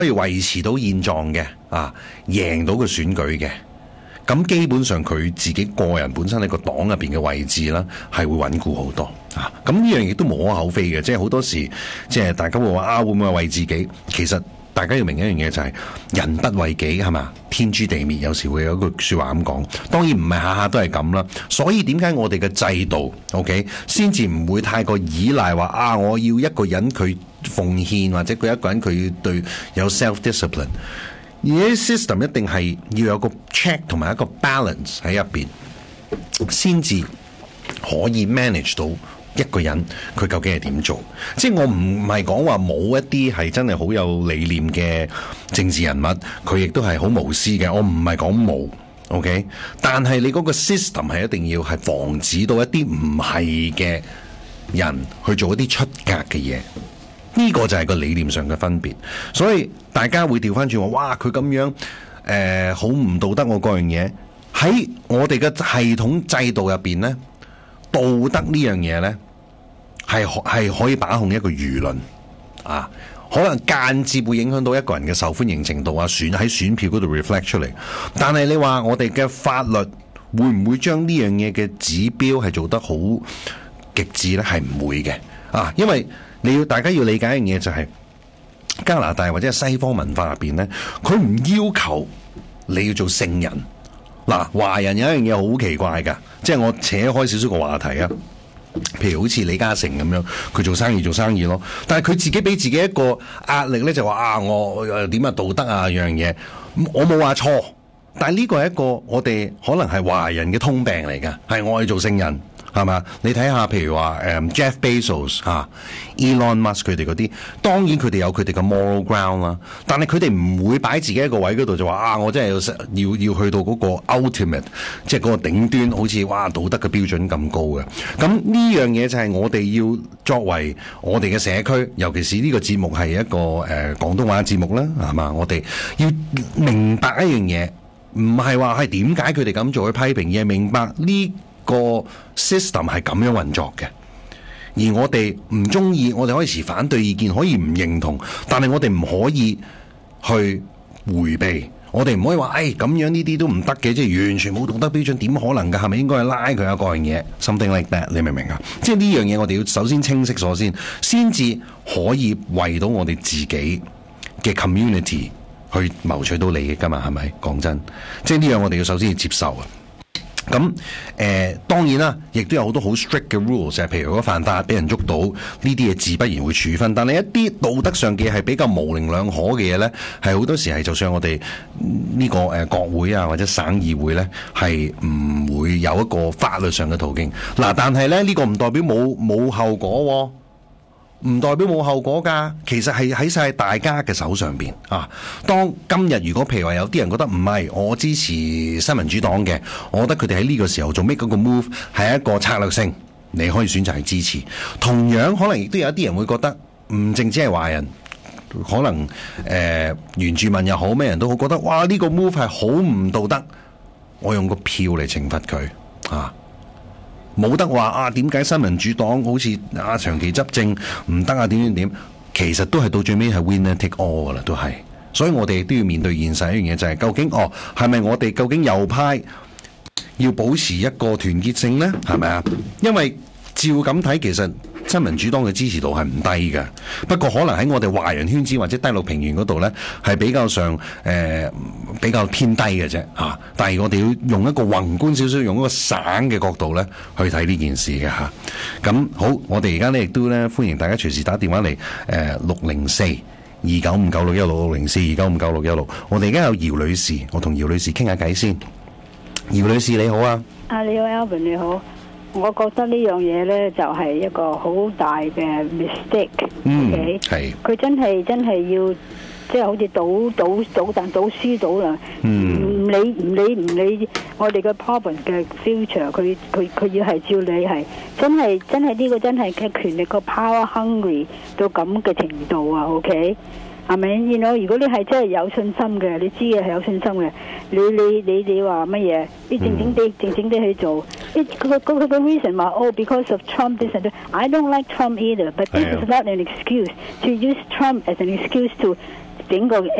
可以維持到現狀嘅贏到個選舉嘅，咁基本上佢自己個人本身喺個黨入邊嘅位置啦，係會穩固好多咁呢樣亦都無可厚非嘅，即係好多時即係大家會話會唔會為自己？其實大家要明一樣嘢就係人不為己係嘛，天誅地滅，有時會有一句說話咁講。當然唔係下下都係咁啦，所以點解我哋嘅制度 OK 先至唔會太過依賴話我要一個人佢奉獻，或者佢一個人佢對有 self discipline。而啲 system 一定係要有個 check 同埋一個 balance 喺入邊，先至可以 manage 到一個人佢究竟係點做。即係我唔係講話冇一啲係真係好有理念嘅政治人物，佢亦都係好無私嘅。我唔係講冇 OK， 但係你嗰個 system 係一定要係防止到一啲唔係嘅人去做一啲出格嘅嘢。呢個就係個理念上嘅分別，所以大家會調翻轉話，哇！佢咁樣好唔道德，嗰樣嘢喺我哋嘅系統制度入邊呢，道德呢樣嘢呢係可以把控一個輿論可能間接會影響到一個人嘅受歡迎程度喺選票嗰度 reflect 出嚟。但係你話我哋嘅法律會唔會將呢樣嘢嘅指標係做得好極致呢？係唔會嘅因為大家要理解一樣嘢，就係加拿大或者係西方文化入邊咧，佢唔要求你要做聖人。華人有一樣嘢好奇怪噶，即係我扯開少少個話題譬如好似李嘉誠咁樣，佢做生意咯，但係佢自己俾自己一個壓力咧，就話我點道德樣嘢，我冇話錯，但係呢個係一個我哋可能係華人嘅通病嚟噶，係我要做聖人。係嘛？你睇下，譬如話Jeff Bezos、Elon Musk 佢哋嗰啲，當然佢哋有佢哋嘅 moral ground 啦。但係佢哋唔會擺自己一個位嗰度就話我真係要去到嗰個 ultimate， 即係嗰個頂端，好似道德嘅標準咁高嘅。咁呢樣嘢就係我哋要作為我哋嘅社區，尤其是呢個節目係一個廣東話節目啦，係嘛？我哋要明白一樣嘢，唔係話係點解佢哋咁做去批評，而係明白呢個 system 係咁樣運作嘅，而我哋唔中意，我哋可以持反對意見，可以唔認同，但係我哋唔可以去迴避，我哋唔可以話咁樣呢啲都唔得嘅，即係完全冇道德標準，點可能㗎？係咪應該係拉佢嗰樣嘢 ？Something like that， 你明唔明啊？即係呢樣嘢，我哋要首先清晰咗先至可以為到我哋自己嘅 community 去謀取到利益㗎嘛？係咪？講真，即係呢樣我哋要首先要接受啊！咁當然啦，亦都有好多好 strict 嘅 rules， 就係譬如如果犯法俾人捉到呢啲嘢，自不然會處分。但係一啲道德上嘅係比較模棱兩可嘅嘢呢，係好多時係就算我哋呢個國會或者省議會呢，係唔會有一個法律上嘅途徑。但係呢，呢個唔代表冇後果唔代表冇後果㗎，其實係喺晒大家嘅手上邊當今日如果譬如話有啲人覺得唔係，我支持新民主黨嘅，我覺得佢哋喺呢個時候做 make 嗰個 move 係一個策略性，你可以選擇去支持。同樣可能亦都有一啲人會覺得唔淨止係華人，可能原住民又好，咩人都好覺得哇呢個 move 係好唔道德，我用個票嚟懲罰佢冇得話點解新民主黨好似長期執政唔得點，其實都係到最尾係 winner take all 噶啦，都係。所以我哋都要面對現實一樣嘢，就係究竟係咪我哋究竟右派要保持一個團結性呢？係咪啊？因為照咁睇，其實新民主黨嘅支持度係唔低嘅，不過可能喺我哋華人圈子或者低陸平原嗰度呢，係比較上比較偏低嘅啫但係我哋要用一個宏觀少少，用一個省嘅角度呢去睇呢件事嘅咁好，我哋而家呢亦都呢歡迎大家隨時打電話嚟604-2959-616，604-2959-616。我哋而家有姚女士，我同姚女士傾下偈先。姚女士你好啊。 你好 Alvin 你好。我覺得呢樣嘢呢，就係一個好大嘅 mistake。 係。 佢真係要即係好似賭輸賭啦。唔理我哋嘅 province 嘅 future， 佢要係照你係真係呢個真係嘅權力個 power hungry 到咁嘅程度啊。OK。係咪？如果你係真係有信心嘅，你知嘅係有信心嘅，你話乜嘢？你靜靜地去做。佢個 reason 話because of Trump this and that. I don't like Trump either, but this is not an excuse to use Trump as an excuse to 整個